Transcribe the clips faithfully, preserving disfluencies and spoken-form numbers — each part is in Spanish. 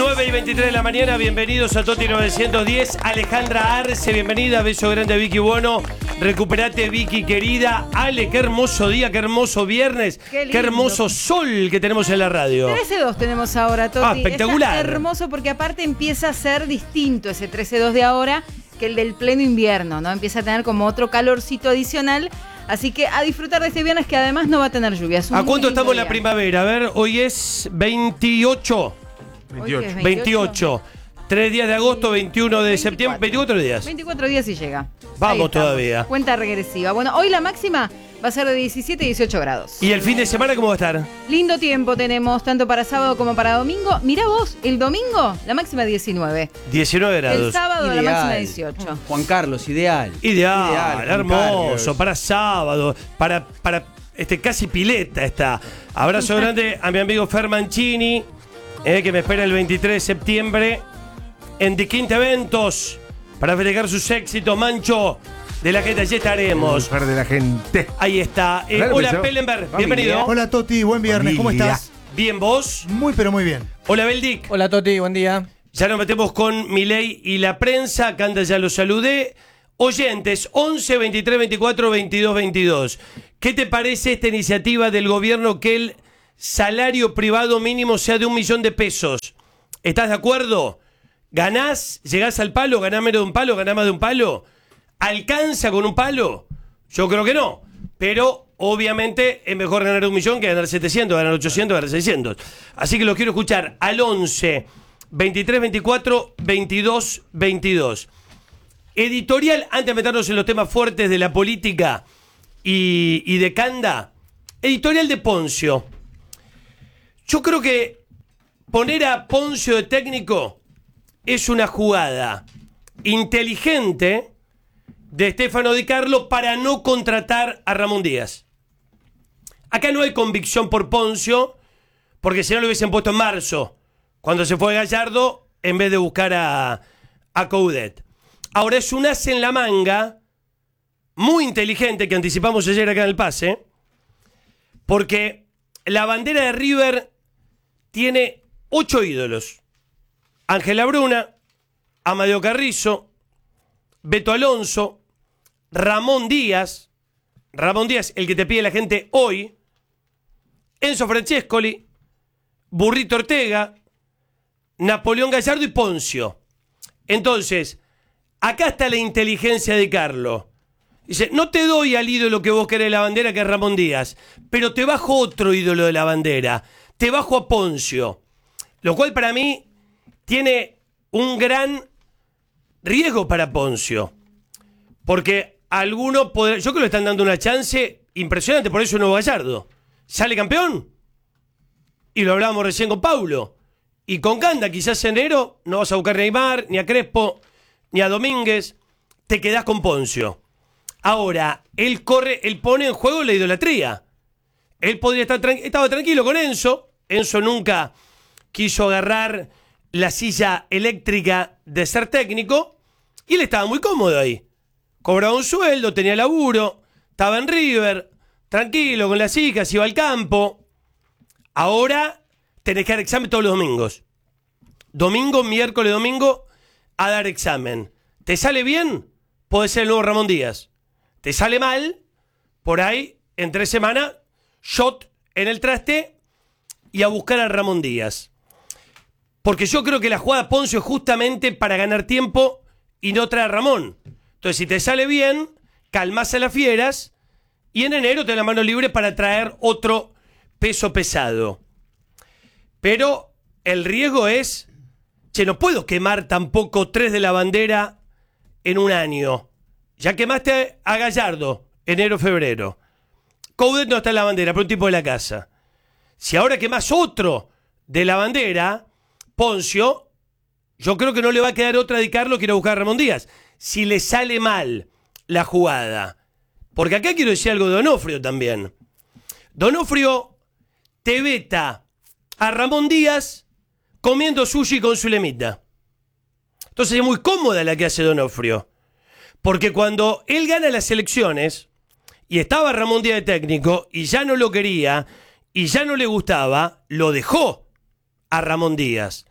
nueve y veintitrés de la mañana, bienvenidos a Toti novecientos diez. Alejandra Arce, bienvenida. Beso grande a Vicky Bono. Recuperate, Vicky querida. Ale, qué hermoso día, qué hermoso viernes. Qué, qué hermoso sol que tenemos en la radio. trece dos tenemos ahora, Toti. Ah, espectacular. Está hermoso porque aparte empieza a ser distinto ese trece dos de ahora que el del pleno invierno, ¿no? Empieza a tener como otro calorcito adicional. Así que a disfrutar de este viernes que además no va a tener lluvia. ¿A cuánto estamos en la primavera? A ver, hoy es veintiocho. veintiocho. veintiocho. veintiocho. Tres días de agosto, veintiuno de septiembre. veinticuatro días. veinticuatro días y llega. Vamos todavía. Cuenta regresiva. Bueno, hoy la máxima va a ser de diecisiete y dieciocho grados. ¿Y el fin de semana cómo va a estar? Lindo tiempo tenemos, tanto para sábado como para domingo. Mirá vos, el domingo la máxima diecinueve. diecinueve grados. El sábado Ideal. la máxima dieciocho. Juan Carlos, ideal. Ideal, Ideal, hermoso. Carlos. Para sábado, para, para este casi pileta está. Abrazo grande a mi amigo Fer Mancini, eh, que me espera el veintitrés de septiembre en The Quinta Eventos para festejar sus éxitos. Mancho de la gente, allí estaremos. Fer de la gente. Ahí está. Eh, Claro, hola, empezó. Pellenberg, Familia. bienvenido. Hola Toti, buen viernes, ¿cómo Familia. estás? Bien, ¿vos? Muy pero muy bien. Hola, Beldic. Hola Toti, buen día. Ya nos metemos con Milei y la prensa. Acá anda, ya lo saludé. Oyentes, once, veintitrés, veinticuatro, veintidós, veintidós. ¿Qué te parece esta iniciativa del gobierno que el salario privado mínimo sea de un millón de pesos? ¿Estás de acuerdo? ¿Ganás? ¿Llegás al palo? ¿Ganás menos de un palo? ¿Ganás más de un palo? ¿Alcanza con un palo? Yo creo que no. Pero obviamente es mejor ganar un millón que ganar setecientos, ganar ochocientos, ganar seiscientos. Así que lo quiero escuchar al once, veintitrés, veinticuatro, veintidós, veintidós. Editorial, antes de meternos en los temas fuertes de la política y, y de Canda. Editorial de Poncio. Yo creo que poner a Poncio de técnico es una jugada inteligente de Stefano Di Carlo para no contratar a Ramón Díaz. Acá no hay convicción por Poncio, porque si no lo hubiesen puesto en marzo, cuando se fue Gallardo, en vez de buscar a, a Coudet. Ahora es un as en la manga, muy inteligente, que anticipamos ayer acá en el pase, porque la bandera de River tiene ocho ídolos. Ángela Bruna, Amadeo Carrizo, Beto Alonso, Ramón Díaz, Ramón Díaz, el que te pide la gente hoy, Enzo Francescoli, Burrito Ortega, Napoleón Gallardo y Poncio. Entonces, acá está la inteligencia de Carlos. Dice, no te doy al ídolo que vos querés de la bandera, que es Ramón Díaz, pero te bajo otro ídolo de la bandera, te bajo a Poncio. Lo cual para mí tiene un gran riesgo para Poncio. Porque alguno podrá, yo creo que le están dando una chance impresionante, por eso Nuevo Gallardo. Sale campeón. Y lo hablábamos recién con Paulo. Y con Canda, quizás en enero no vas a buscar ni a Neymar, ni a Crespo, ni a Domínguez. Te quedás con Poncio. Ahora, él corre, él pone en juego la idolatría. Él podría estar tranqu- estaba tranquilo con Enzo. Enzo nunca quiso agarrar la silla eléctrica de ser técnico, y él estaba muy cómodo ahí. Cobraba un sueldo, tenía laburo, estaba en River, tranquilo, con las hijas, iba al campo. Ahora tenés que dar examen todos los domingos. Domingo, miércoles, domingo, a dar examen. ¿Te sale bien? Puede ser el nuevo Ramón Díaz. ¿Te sale mal? Por ahí, en tres semanas, shot en el traste y a buscar a Ramón Díaz. Porque yo creo que la jugada Poncio es justamente para ganar tiempo y no traer a Ramón. Entonces, si te sale bien, calmás a las fieras y en enero te da la mano libre para traer otro peso pesado. Pero el riesgo es, che, no puedo quemar tampoco tres de la bandera en un año. Ya quemaste a Gallardo, enero, febrero. Coudet no está en la bandera, pero un tipo de la casa. Si ahora quemás otro de la bandera, Poncio, yo creo que no le va a quedar otra de Carlos que ir a buscar a Ramón Díaz. Si le sale mal la jugada. Porque acá quiero decir algo de Donofrio también. Donofrio te veta a Ramón Díaz comiendo sushi con Zulemita. Entonces es muy cómoda la que hace Donofrio. Porque cuando él gana las elecciones y estaba Ramón Díaz de técnico y ya no lo quería y ya no le gustaba, lo dejó a Ramón Díaz.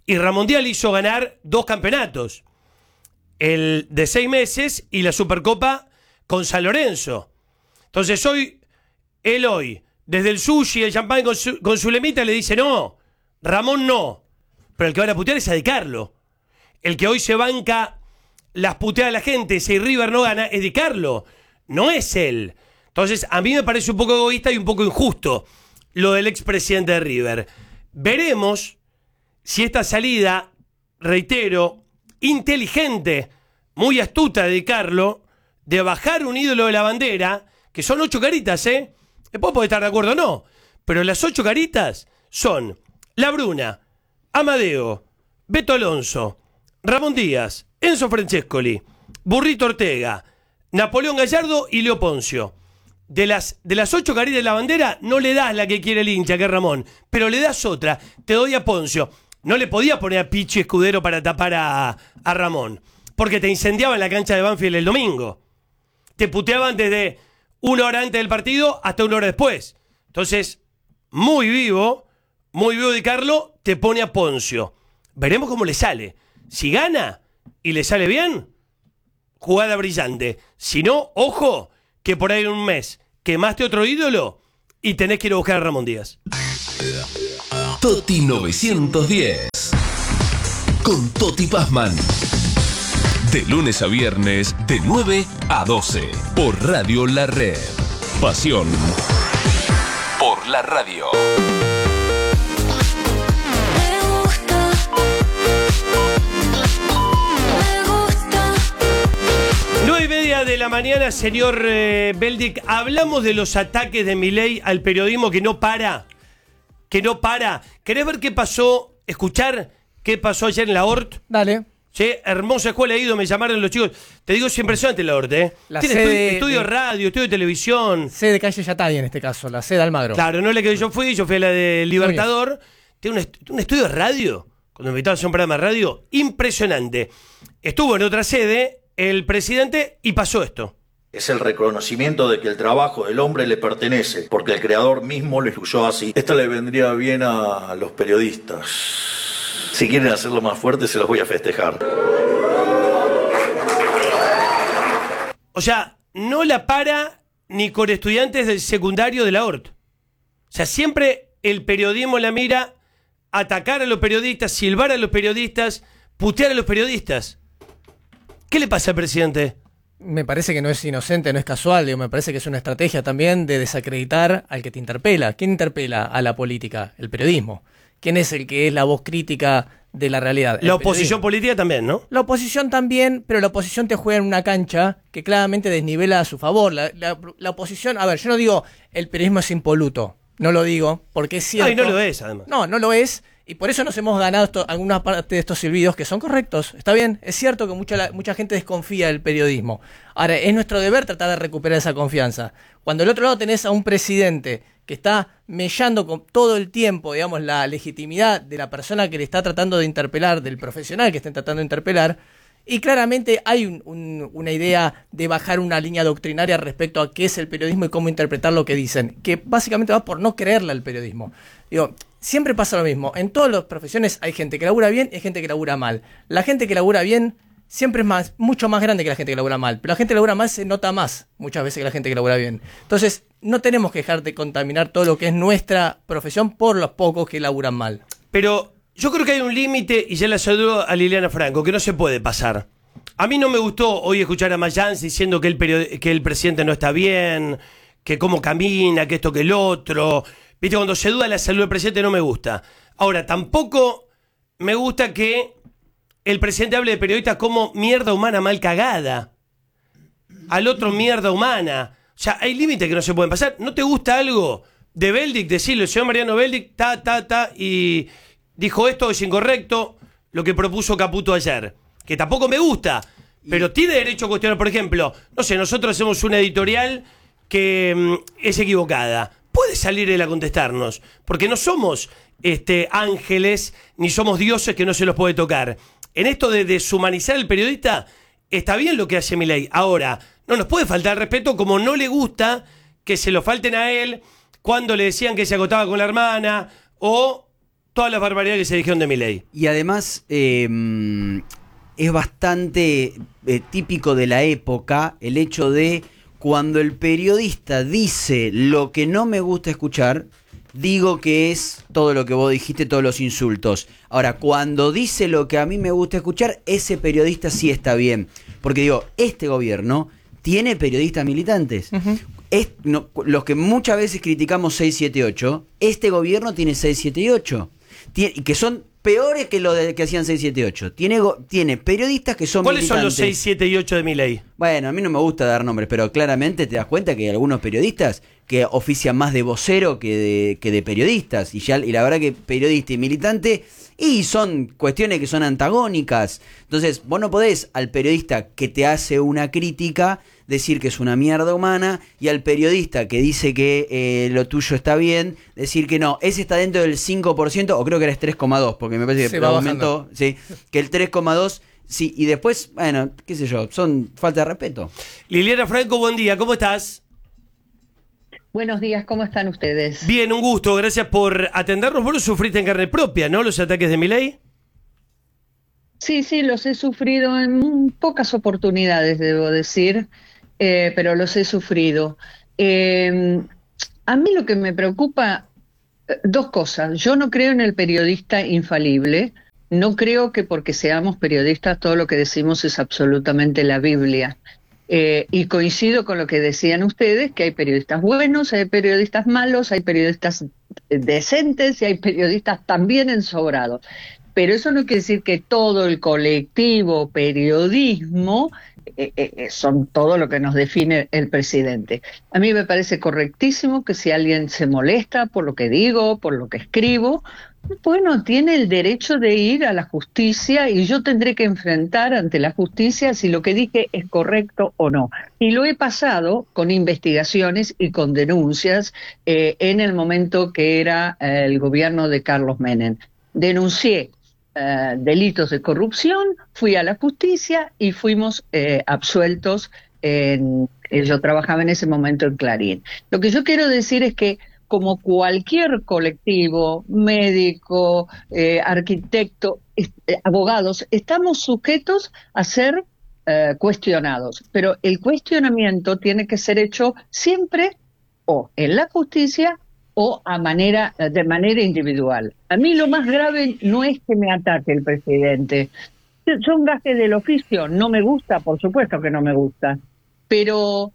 Y Ramón Díaz le hizo ganar dos campeonatos. El de seis meses y la Supercopa con San Lorenzo. Entonces hoy, él hoy, desde el sushi, el champán con su, con su lemita, le dice, no, Ramón no. Pero el que van a putear es a Di Carlo. El que hoy se banca las puteadas de la gente, si River no gana, es Di Carlo. No es él. Entonces, a mí me parece un poco egoísta y un poco injusto lo del expresidente de River. Veremos si esta salida, reitero, inteligente, muy astuta de Di Carlo, de bajar un ídolo de la bandera, que son ocho caritas, ¿eh? Después puede estar de acuerdo o no, pero las ocho caritas son La Bruna, Amadeo, Beto Alonso, Ramón Díaz, Enzo Francescoli, Burrito Ortega, Napoleón Gallardo y Leo Poncio. De las, de las ocho caritas de la bandera, no le das la que quiere el hincha, que es Ramón, pero le das otra, te doy a Poncio. No le podía poner a Pichi Escudero para tapar a, a Ramón, porque te incendiaban la cancha de Banfield el domingo. Te puteaban desde una hora antes del partido hasta una hora después. Entonces, muy vivo, muy vivo Di Carlo, te pone a Poncio. Veremos cómo le sale. Si gana y le sale bien, jugada brillante. Si no, ojo, que por ahí en un mes quemaste otro ídolo y tenés que ir a buscar a Ramón Díaz. Toti novecientos diez con Toti Pazman. De lunes a viernes, de nueve a doce, por Radio La Red. Pasión por la radio. Nueve y media de la mañana, señor eh, Beldic. Hablamos de los ataques de Milei al periodismo que no para. Que no para. ¿Querés ver qué pasó? Escuchar qué pasó ayer en la O R T. Dale. Sí, hermosa escuela, he ido, me llamaron los chicos. Te digo, es impresionante la O R T, ¿eh? La Tiene sede estudio, estudio de de- radio, estudio de televisión. C de calle Yatay en este caso, la C de Almagro. Claro, no es la que yo fui, yo fui a la de Libertador. Tiene un, est- un estudio de radio, cuando me invitaron a hacer un programa de radio, impresionante. Estuvo en otra sede el presidente y pasó esto. Es el reconocimiento de que el trabajo del hombre le pertenece, porque el creador mismo lo incluyó así. Esto le vendría bien a los periodistas. Si quieren hacerlo más fuerte, se los voy a festejar. O sea, no la para ni con estudiantes del secundario de la O R T. O sea, siempre el periodismo la mira atacar a los periodistas, silbar a los periodistas, putear a los periodistas. ¿Qué le pasa al presidente? Me parece que no es inocente, no es casual, digo, me parece que es una estrategia también de desacreditar al que te interpela. ¿Quién interpela a la política? El periodismo. ¿Quién es el que es la voz crítica de la realidad? El La oposición periodismo. política también, ¿no? La oposición también, pero la oposición te juega en una cancha que claramente desnivela a su favor. La, la- la oposición, a ver, yo no digo el periodismo es impoluto, no lo digo, porque es cierto. Ay, no lo es, además. No, no lo es, y por eso nos hemos ganado esto- alguna parte de estos silbidos que son correctos. Está bien, es cierto que mucha, la- mucha gente desconfía del periodismo. Ahora, es nuestro deber tratar de recuperar esa confianza. Cuando del otro lado tenés a un presidente que está mellando con todo el tiempo, digamos, la legitimidad de la persona que le está tratando de interpelar, del profesional que está tratando de interpelar, y claramente hay un- un- una idea de bajar una línea doctrinaria respecto a qué es el periodismo y cómo interpretar lo que dicen, que básicamente va por no creerle al periodismo. Digo, siempre pasa lo mismo. En todas las profesiones hay gente que labura bien y hay gente que labura mal. La gente que labura bien siempre es más, mucho más grande que la gente que labura mal. Pero la gente que labura mal se nota más muchas veces que la gente que labura bien. Entonces, no tenemos que dejar de contaminar todo lo que es nuestra profesión por los pocos que laburan mal. Pero yo creo que hay un límite, y ya la saludo a Liliana Franco, que no se puede pasar. A mí no me gustó hoy escuchar a Mayans diciendo que el, period- que el presidente no está bien, que cómo camina, que esto, que el otro. Viste, cuando se duda la salud del presidente no me gusta. Ahora, tampoco me gusta que el presidente hable de periodistas como mierda humana mal cagada. Al otro mierda humana. O sea, hay límites que no se pueden pasar. ¿No te gusta algo de Beldic? Decirlo, el señor Mariano Beldic, ta, ta, ta, y dijo esto es incorrecto, lo que propuso Caputo ayer. Que tampoco me gusta, pero tiene derecho a cuestionar, por ejemplo, no sé, nosotros hacemos una editorial que mm, es equivocada. Puede salir él a contestarnos, porque no somos este, ángeles, ni somos dioses que no se los puede tocar. En esto de deshumanizar al periodista, está bien lo que hace Milei. Ahora, no nos puede faltar el respeto, como no le gusta que se lo falten a él cuando le decían que se acostaba con la hermana, o todas las barbaridades que se dijeron de Milei. Y además eh, es bastante eh, típico de la época el hecho de cuando el periodista dice lo que no me gusta escuchar, digo que es todo lo que vos dijiste, todos los insultos. Ahora, cuando dice lo que a mí me gusta escuchar, ese periodista sí está bien. Porque digo, este gobierno tiene periodistas militantes. Uh-huh. Es, no, los que muchas veces criticamos seis, siete, ocho, este gobierno tiene seis, siete y ocho. Tiene, que son peores que lo de, que hacían seis, siete y ocho. Tiene, tiene periodistas que son ¿Cuáles militantes. son los seis, siete y ocho de Milei? Bueno, a mí no me gusta dar nombres, pero claramente te das cuenta que hay algunos periodistas que ofician más de vocero que de, que de periodistas. Y, ya, y la verdad que periodista y militante, y son cuestiones que son antagónicas. Entonces, vos no podés al periodista que te hace una crítica decir que es una mierda humana, y al periodista que dice que eh, lo tuyo está bien, decir que no, ese está dentro del cinco por ciento, o creo que era tres coma dos, porque me parece que se va aumentó, sí, que el tres coma dos, sí, y después, bueno, qué sé yo, son falta de respeto. Liliana Franco, buen día, ¿cómo estás? Buenos días, ¿cómo están ustedes? Bien, un gusto, gracias por atendernos. Vos lo sufriste en carne propia, ¿no? Los ataques de Milei. Sí, sí, los he sufrido en pocas oportunidades, debo decir. Eh, pero los he sufrido. Eh, a mí lo que me preocupa, dos cosas. Yo no creo en el periodista infalible. No creo que porque seamos periodistas todo lo que decimos es absolutamente la Biblia. Eh, y coincido con lo que decían ustedes, que hay periodistas buenos, hay periodistas malos, hay periodistas decentes y hay periodistas también ensobrados. Pero eso no quiere decir que todo el colectivo periodismo Eh, eh, son todo lo que nos define el presidente. A mí me parece correctísimo que si alguien se molesta por lo que digo, por lo que escribo, bueno, tiene el derecho de ir a la justicia y yo tendré que enfrentar ante la justicia si lo que dije es correcto o no. Y lo he pasado con investigaciones y con denuncias eh, en el momento que era eh, el gobierno de Carlos Menem. Denuncié Uh, delitos de corrupción, fui a la justicia y fuimos eh, absueltos. En, eh, yo trabajaba en ese momento en Clarín. Lo que yo quiero decir es que como cualquier colectivo, médico, eh, arquitecto, eh, abogados, estamos sujetos a ser eh, cuestionados, pero el cuestionamiento tiene que ser hecho siempre o en la justicia o a manera, de manera individual. A mí lo más grave no es que me ataque el presidente. Son gajes del oficio, no me gusta, por supuesto que no me gusta. Pero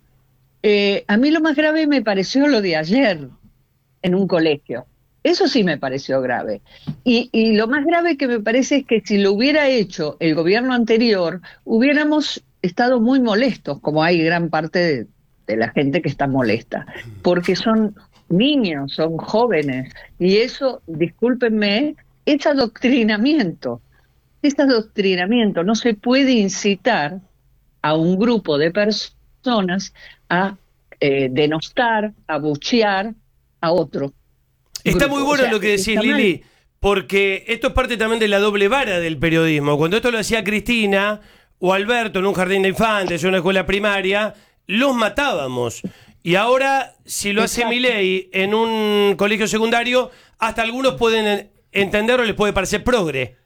eh, a mí lo más grave me pareció lo de ayer en un colegio. Eso sí me pareció grave. Y, y lo más grave que me parece es que si lo hubiera hecho el gobierno anterior, hubiéramos estado muy molestos, como hay gran parte de, de la gente que está molesta, porque son niños, son jóvenes, y eso, discúlpenme, es adoctrinamiento. Es adoctrinamiento. No se puede incitar a un grupo de personas a eh, denostar, a abuchear a otro. Está grupo. muy bueno O sea, lo que decís, está Lili, mal. porque esto es parte también de la doble vara del periodismo. Cuando esto lo hacía Cristina o Alberto en un jardín de infantes o una escuela primaria, los matábamos. Y ahora, si lo hace Milei en un colegio secundario, hasta algunos pueden entender o les puede parecer progre.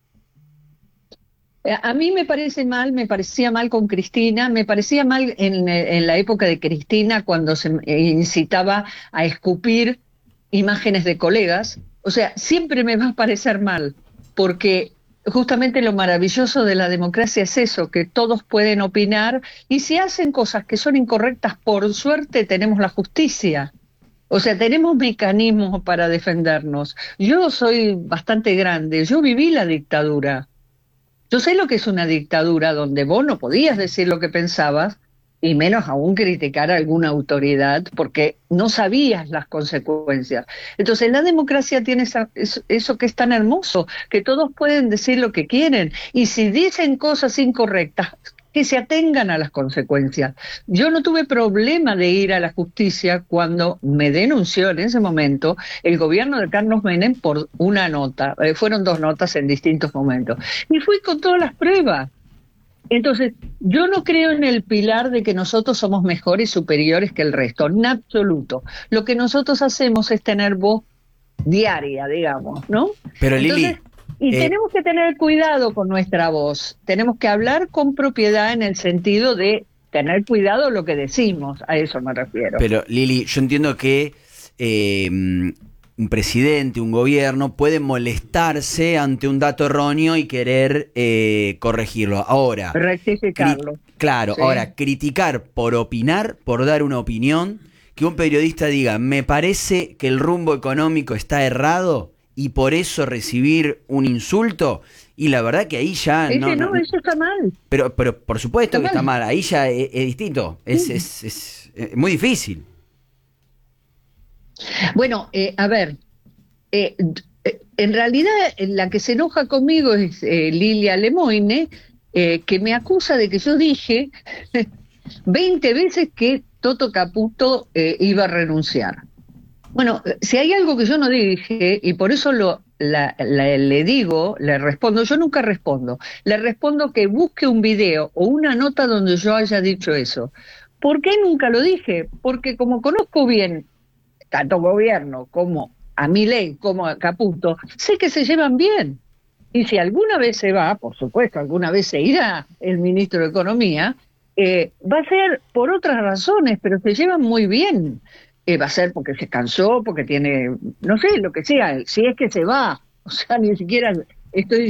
A mí me parece mal, me parecía mal con Cristina, me parecía mal en, en la época de Cristina cuando se incitaba a escupir imágenes de colegas. O sea, siempre me va a parecer mal, porque justamente lo maravilloso de la democracia es eso, que todos pueden opinar, y si hacen cosas que son incorrectas, por suerte tenemos la justicia. O sea, tenemos mecanismos para defendernos. Yo soy bastante grande, yo viví la dictadura. Yo sé lo que es una dictadura donde vos no podías decir lo que pensabas, y menos aún criticar a alguna autoridad, porque no sabías las consecuencias. Entonces la democracia tiene esa, eso, eso que es tan hermoso, que todos pueden decir lo que quieren, y si dicen cosas incorrectas, que se atengan a las consecuencias. Yo no tuve problema de ir a la justicia cuando me denunció en ese momento el gobierno de Carlos Menem por una nota, eh, fueron dos notas en distintos momentos, y fui con todas las pruebas. Entonces, yo no creo en el pilar de que nosotros somos mejores y superiores que el resto, en absoluto. Lo que nosotros hacemos es tener voz diaria, digamos, ¿no? Pero Lili, Entonces, y eh, tenemos que tener cuidado con nuestra voz, tenemos que hablar con propiedad en el sentido de tener cuidado lo que decimos, a eso me refiero. pero Lili, yo entiendo que eh, un presidente, un gobierno puede molestarse ante un dato erróneo y querer eh, corregirlo. Ahora, Rectificarlo. cri- claro, Sí. ahora, criticar por opinar, por dar una opinión, que un periodista diga, me parece que el rumbo económico está errado y por eso recibir un insulto, y la verdad que ahí ya... Ese no, no, no- eso está mal. pero, pero por supuesto Está que está mal. mal, ahí ya es, es distinto, es, Sí. es, es, es muy difícil. Bueno, eh, a ver, eh, eh, en realidad eh, la que se enoja conmigo es eh, Lilia Lemoine, eh, que me acusa de que yo dije veinte veces que Toto Caputo eh, iba a renunciar. Bueno, si hay algo que yo no dije, y por eso lo, la- la- le digo, le respondo, yo nunca respondo, le respondo que busque un video o una nota donde yo haya dicho eso. ¿Por qué nunca lo dije? Porque como conozco bien tanto gobierno como a Milei como a Caputo, sé que se llevan bien. Y si alguna vez se va, por supuesto, alguna vez se irá el ministro de Economía, eh, va a ser por otras razones, pero se llevan muy bien. Eh, va a ser porque se cansó, porque tiene, no sé, lo que sea, si es que se va. O sea, ni siquiera estoy